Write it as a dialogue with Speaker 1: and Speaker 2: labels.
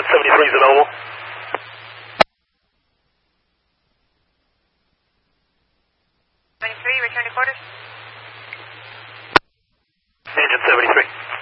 Speaker 1: 73 is available.
Speaker 2: Return to quarters.
Speaker 1: Engine 73.